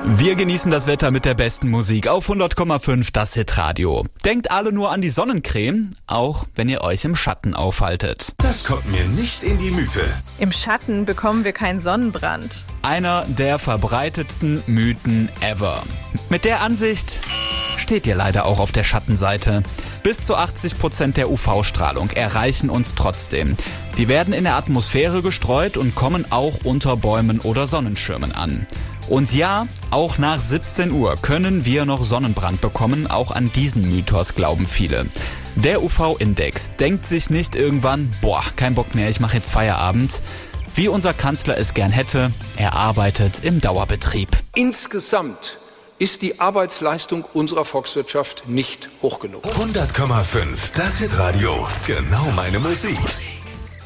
Wir genießen das Wetter mit der besten Musik auf 100,5 das Hitradio. Denkt alle nur an die Sonnencreme, auch wenn ihr euch im Schatten aufhaltet. Das kommt mir nicht in die Müte. Im Schatten bekommen wir keinen Sonnenbrand. Einer der verbreitetsten Mythen ever. Mit der Ansicht steht ihr leider auch auf der Schattenseite. Bis zu 80% der UV-Strahlung erreichen uns trotzdem. Die werden in der Atmosphäre gestreut und kommen auch unter Bäumen oder Sonnenschirmen an. Und ja, auch nach 17 Uhr können wir noch Sonnenbrand bekommen, auch an diesen Mythos glauben viele. Der UV-Index denkt sich nicht irgendwann, kein Bock mehr, ich mache jetzt Feierabend. Wie unser Kanzler es gern hätte, er arbeitet im Dauerbetrieb. Insgesamt ist die Arbeitsleistung unserer Volkswirtschaft nicht hoch genug. 100,5 das Hitradio, genau meine Musik.